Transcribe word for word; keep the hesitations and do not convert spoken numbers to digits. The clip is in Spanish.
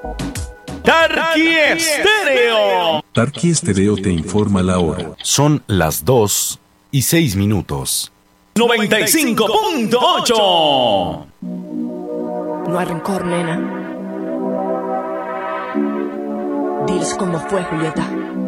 Tarqui Estéreo. Tarqui Estéreo te informa la hora. Son las dos y seis minutos. noventa y cinco punto ocho. No hay rencor, nena. Diles cómo fue, Julieta.